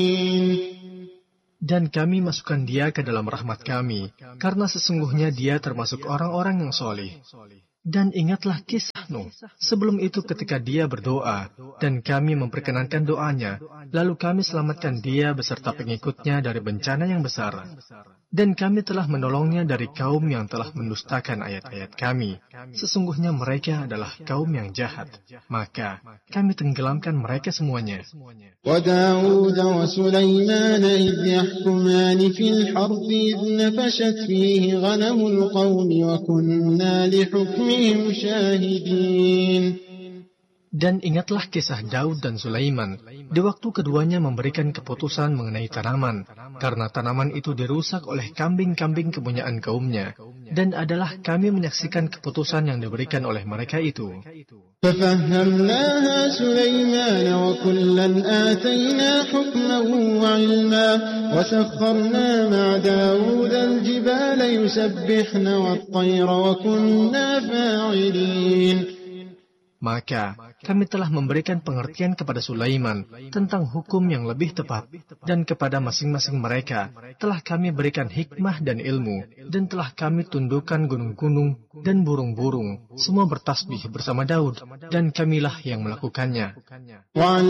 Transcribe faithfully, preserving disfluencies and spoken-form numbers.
Dan kami masukkan dia ke dalam rahmat kami, karena sesungguhnya dia termasuk orang-orang yang soleh. Dan ingatlah kisah Nuh, sebelum itu ketika dia berdoa, dan kami memperkenankan doanya, lalu kami selamatkan dia beserta pengikutnya dari bencana yang besar. Dan kami telah menolongnya dari kaum yang telah mendustakan ayat-ayat kami. Sesungguhnya mereka adalah kaum yang jahat. Maka kami tenggelamkan mereka semuanya. وَدَاوُودَ وَسُلَيْمَانَ إِذْ يَحْكُمَانِ فِي الْحَرْثِ إِذْ نَفَشَتْ فِيهِ غَنَمُ الْقَوْمِ وَكُنَّا لِحُكْمِهِمْ شَاهِدِينَ. Dan ingatlah kisah Daud dan Sulaiman, di waktu keduanya memberikan keputusan mengenai tanaman, karena tanaman itu dirusak oleh kambing-kambing kepunyaan kaumnya, dan adalah kami menyaksikan keputusan yang diberikan oleh mereka itu. فَفَهَّمْنَاهَا سُلَيْمَانَ وَكُلًّا آتَيْنَا حُكْمًا وَعِلْمًا وَسَخَّرْنَا مَعَ دَاوُودَ الْجِبَالَ يُسَبِّحْنَ وَالطَّيْرَ وَكُنَّا فَاعِلِينَ. Maka kami telah memberikan pengertian kepada Sulaiman tentang hukum yang lebih tepat, dan kepada masing-masing mereka telah kami berikan hikmah dan ilmu, dan telah kami tundukkan gunung-gunung dan burung-burung, semua bertasbih bersama Daud, dan kamilah yang melakukannya.